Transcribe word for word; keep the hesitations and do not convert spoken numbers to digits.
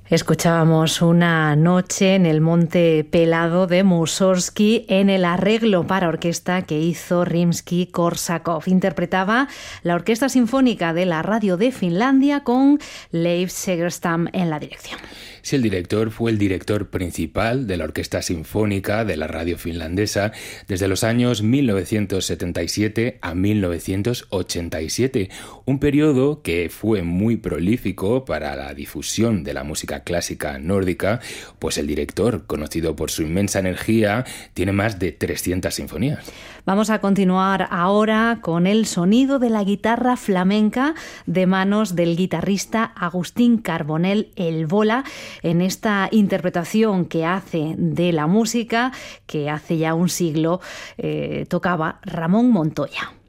Escuchábamos Una noche en el Monte Pelado de Mussorgsky en el arreglo para orquesta que hizo Rimsky-Korsakov. Interpretaba la Orquesta Sinfónica de la Radio de Finlandia con Leif Segerstam en la dirección. Sí, el director fue el director principal de la Orquesta Sinfónica de la radio finlandesa desde los años mil novecientos setenta y siete a mil novecientos ochenta y siete, un periodo que fue muy prolífico para la difusión de la música clásica nórdica, pues el director, conocido por su inmensa energía, tiene más de trescientas sinfonías. Vamos a continuar ahora con el sonido de la guitarra flamenca de manos del guitarrista Agustín Carbonell El Bola, en esta interpretación que hace de la música que hace ya un siglo eh, tocaba Ramón Montoya.